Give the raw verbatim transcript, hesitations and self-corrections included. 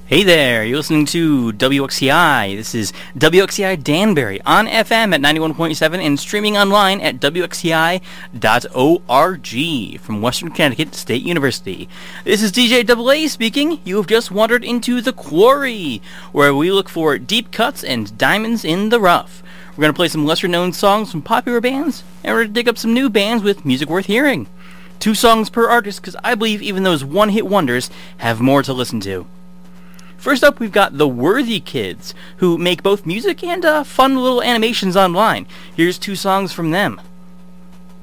Hey there, you're listening to W X C I. This is W X C I Danbury on F M at ninety-one point seven and streaming online at W X C I dot org from Western Connecticut State University. This is D J Double A speaking. You have just wandered into The Quarry, where we look for deep cuts and diamonds in the rough. We're going to play some lesser-known songs from popular bands, and we're going to dig up some new bands with music worth hearing. Two songs per artist, because I believe even those one-hit wonders have more to listen to. First up, we've got the Worthy Kids, who make both music and uh, fun little animations online. Here's two songs from them.